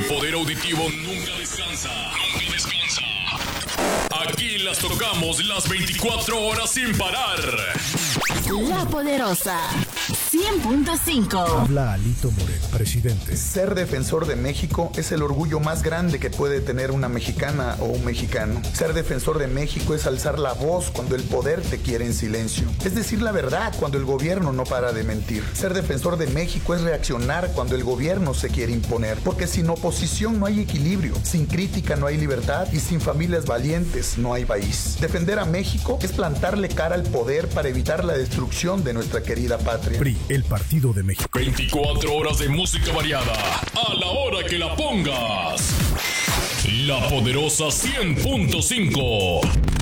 poder auditivo nunca descansa. Nunca descansa. Aquí las tocamos las 24 horas sin parar. La Poderosa 100.5. Habla Alito Moreno, presidente. Ser defensor de México es el orgullo más grande que puede tener una mexicana o un mexicano. Ser defensor de México es alzar la voz cuando el poder te quiere en silencio. Es decir la verdad cuando el gobierno no para de mentir. Ser defensor de México es reaccionar cuando el gobierno se quiere imponer. Porque sin oposición no hay equilibrio, sin crítica no hay libertad y sin familias valientes no hay país. Defender a México es plantarle cara al poder para evitar la destrucción de nuestra querida patria. PRI, el Partido de México. 24 horas de música variada, a la hora que la pongas. La Poderosa 100.5.